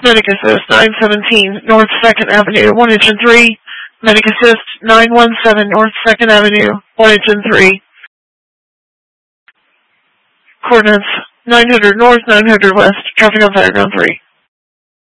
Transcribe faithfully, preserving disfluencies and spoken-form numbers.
Medic Assist nine seventeen North second Avenue, one engine three. Medic Assist nine one seven North second Avenue, one engine three. Coordinates nine hundred North, nine hundred West, traffic on Fire Ground three.